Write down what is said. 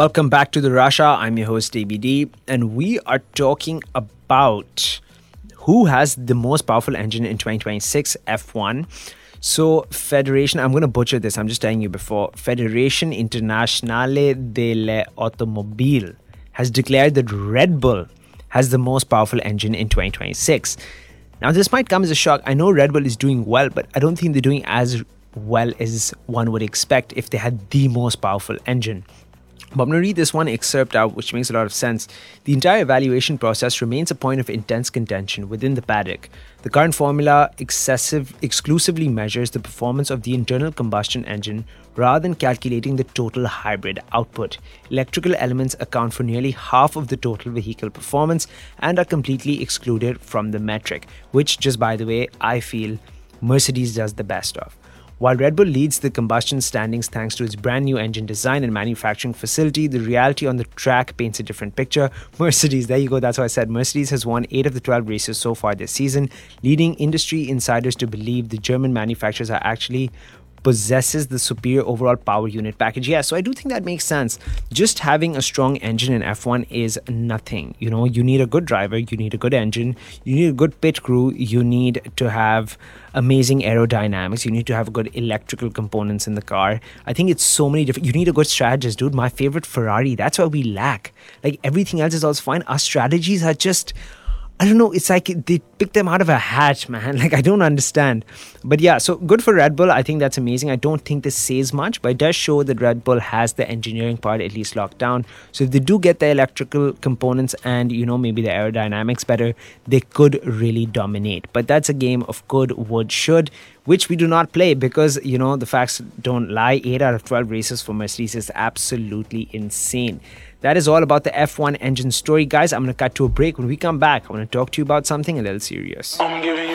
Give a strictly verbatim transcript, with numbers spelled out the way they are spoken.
Welcome back to the Russia. I'm your host A B D, and we are talking about who has the most powerful engine in twenty twenty-six F one. So, Federation, I'm going to butcher this, I'm just telling you before. Federation Internazionale dell'Automobile has declared that Red Bull has the most powerful engine in twenty twenty-six. Now, this might come as a shock. I know Red Bull is doing well, but I don't think they're doing as well as one would expect if they had the most powerful engine. But I'm going to read this one excerpt out, which makes a lot of sense. The entire evaluation process remains a point of intense contention within the paddock. The current formula excessive, exclusively measures the performance of the internal combustion engine rather than calculating the total hybrid output. Electrical elements account for nearly half of the total vehicle performance and are completely excluded from the metric, which, just by the way, I feel Mercedes does the best of. While Red Bull leads the combustion standings thanks to its brand new engine design and manufacturing facility, the reality on the track paints a different picture. Mercedes, there you go, that's what I said. Mercedes has won eight of the twelve races so far this season, leading industry insiders to believe the German manufacturers are actually possesses the superior overall power unit package. Yeah, so I do think that makes sense. Just having a strong engine in F one is nothing. You know, you need a good driver, you need a good engine, you need a good pit crew, you need to have amazing aerodynamics, you need to have good electrical components in the car. I think it's so many different, you need a good strategist, dude. My favorite Ferrari, that's what we lack. Like, everything else is also fine. Our strategies are just, I don't know, it's like they picked them out of a hat, man. Like, I don't understand. But yeah, so good for Red Bull. I think that's amazing. I don't think this says much, but it does show that Red Bull has the engineering part at least locked down. So if they do get the electrical components and, you know, maybe the aerodynamics better, they could really dominate. But that's a game of could, would, should, which we do not play because, you know, the facts don't lie. eight out of twelve races for Mercedes is absolutely insane. That is all about the F one engine story, guys. I'm going to cut to a break. When we come back, I want to talk to you about something a little serious.